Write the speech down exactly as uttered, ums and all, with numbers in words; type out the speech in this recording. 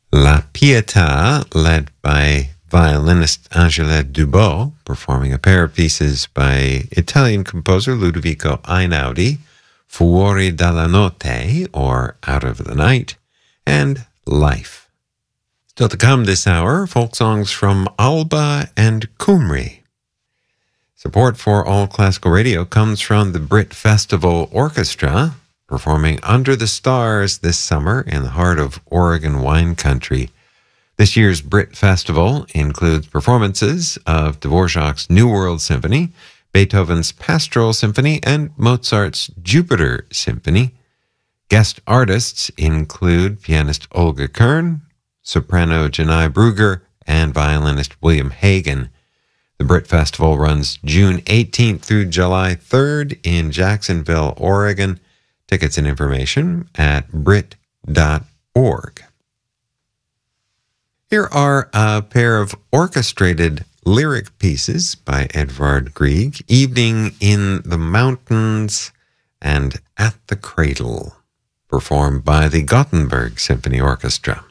La Pietà, led by violinist Angela Dubot, performing a pair of pieces by Italian composer Ludovico Einaudi, Fuori dalla Notte, or Out of the Night, and Life. Still to come this hour, folk songs from Alba and Cymru. Support for All Classical Radio comes from the Brit Festival Orchestra, performing Under the Stars this summer in the heart of Oregon wine country. This year's Brit Festival includes performances of Dvorak's New World Symphony, Beethoven's Pastoral Symphony, and Mozart's Jupiter Symphony. Guest artists include pianist Olga Kern, soprano Janai Brugger, and violinist William Hagen. The Brit Festival runs June eighteenth through July third in Jacksonville, Oregon. Tickets and information at brit dot org. Here are a pair of orchestrated lyric pieces by Edvard Grieg, Evening in the Mountains and At the Cradle, performed by the Gothenburg Symphony Orchestra.